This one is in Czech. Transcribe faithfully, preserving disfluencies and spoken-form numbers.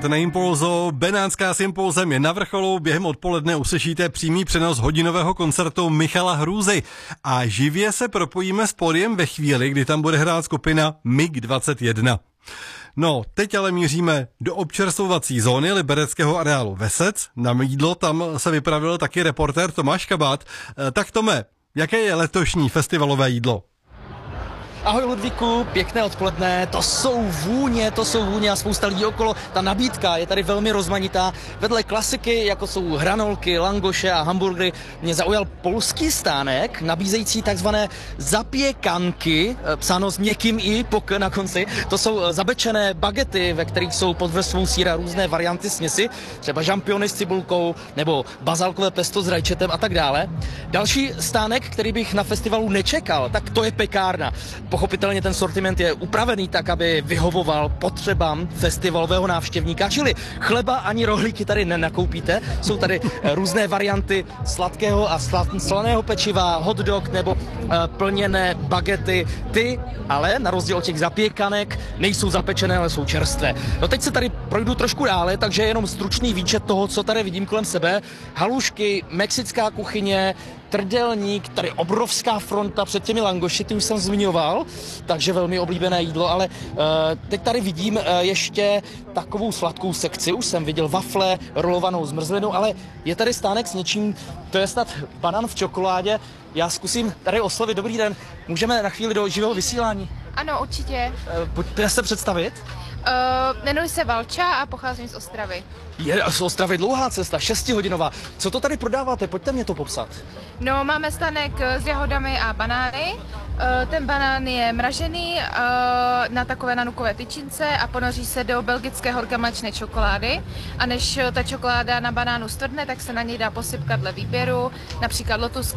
Na Impulzu Benátská s Impulzem je na vrcholu, během odpoledne uslyšíte přímý přenos hodinového koncertu Michala Hrůzy a živě se propojíme s pódiem ve chvíli, kdy tam bude hrát skupina M I G dvacet jedna. No, teď ale míříme do občerstvovací zóny libereckého areálu Vesec. Na jídlo tam se vypravil taky reportér Tomáš Kabát. Tak Tome, jaké je letošní festivalové jídlo? Ahoj Ludvíku, pěkné odpoledne, to jsou vůně, to jsou vůně a spousta lidí okolo. Ta nabídka je tady velmi rozmanitá. Vedle klasiky, jako jsou hranolky, langoše a hamburgery, mě zaujal polský stánek, nabízející takzvané zapěkanky, psáno s měkkým i pok na konci. To jsou zabečené bagety, ve kterých jsou pod vrstvou sýra různé varianty směsi, třeba žampiony s cibulkou nebo bazalkové pesto s rajčetem a tak dále. Další stánek, který bych na festivalu nečekal, tak to je pekárna. Pochopitelně ten sortiment je upravený tak, aby vyhovoval potřebám festivalového návštěvníka, čili chleba ani rohlíky tady nenakoupíte. Jsou tady různé varianty sladkého a slaného pečiva, hot dog nebo uh, plněné bagety. Ty ale, na rozdíl od těch zapěkanek, nejsou zapečené, ale jsou čerstvé. No teď se tady projdu trošku dále, takže jenom stručný výčet toho, co tady vidím kolem sebe. Halušky, mexická kuchyně, trdelník, tady obrovská fronta před těmi langoši, ty už jsem zmiňoval, takže velmi oblíbené jídlo, ale uh, teď tady vidím uh, ještě takovou sladkou sekci, už jsem viděl wafle, rolovanou zmrzlinu, ale je tady stánek s něčím, to je snad banán v čokoládě. Já zkusím tady oslovit, dobrý den, můžeme na chvíli do živého vysílání? Ano, určitě. Uh, pojďte se představit. Uh, jmenuji se Valča a pocházím z Ostravy. Je z Ostravy dlouhá cesta, šestihodinová. Co to tady prodáváte? Pojďte mě to popsat. No, máme stanek s jahodami a banány. Uh, ten banán je mražený uh, na takové nanukové tyčince a ponoří se do belgické horkamačné čokolády. A než ta čokoláda na banánu stvrdne, tak se na něj dá posypkat dle výběru, například lotus